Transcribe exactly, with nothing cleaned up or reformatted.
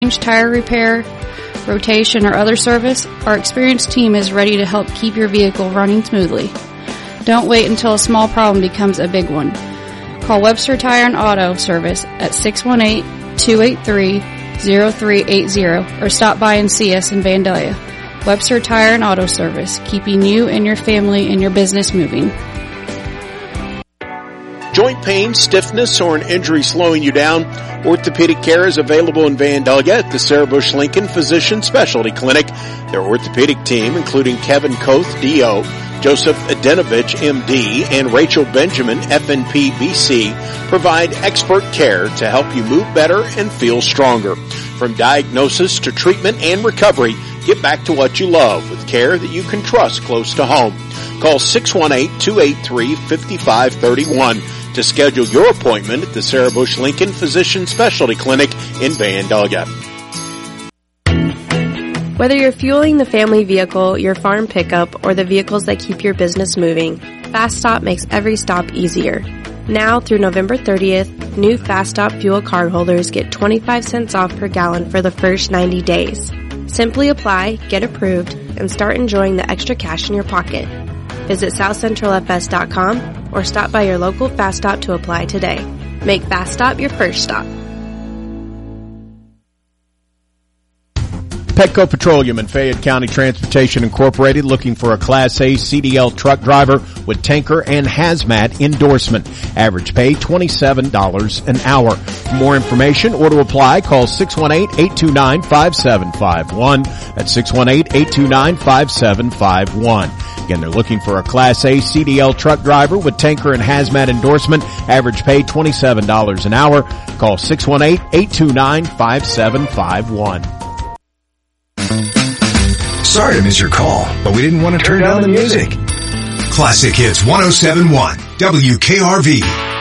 tire repair, rotation, or other service, our experienced team is ready to help keep your vehicle running smoothly. Don't wait until a small problem becomes a big one. Call Webster Tire and Auto Service at six one eight, two eight three, zero three eight zero or stop by and see us in Vandalia. Webster Tire and Auto Service, keeping you and your family and your business moving. Joint pain, stiffness, or an injury slowing you down? Orthopedic care is available in Vandalia at the Sarah Bush Lincoln Physician Specialty Clinic. Their orthopedic team, including Kevin Koth, D O, Joseph Adenovich, M D, and Rachel Benjamin, F N P B C, provide expert care to help you move better and feel stronger. From diagnosis to treatment and recovery, get back to what you love with care that you can trust close to home. Call six one eight, two eight three, five five three one to schedule your appointment at the Sarah Bush Lincoln Physician Specialty Clinic in Vandalia. Whether you're fueling the family vehicle, your farm pickup, or the vehicles that keep your business moving, Fast Stop makes every stop easier. Now through November thirtieth, new Fast Stop fuel cardholders get twenty-five cents off per gallon for the first ninety days. Simply apply, get approved, and start enjoying the extra cash in your pocket. Visit south central f s dot com or stop by your local Fast Stop to apply today. Make Fast Stop your first stop. Petco Petroleum and Fayette County Transportation Incorporated looking for a Class A C D L truck driver with tanker and hazmat endorsement. Average pay twenty-seven dollars an hour. For more information or to apply, call six one eight, eight two nine, five seven five one. That's six one eight, eight two nine, five seven five one. Again, they're looking for a Class A C D L truck driver with tanker and hazmat endorsement. Average pay twenty-seven dollars an hour. Call six one eight, eight two nine, five seven five one. Sorry to miss your call, but we didn't want to turn down the music. Classic Hits one oh seven point one W K R V.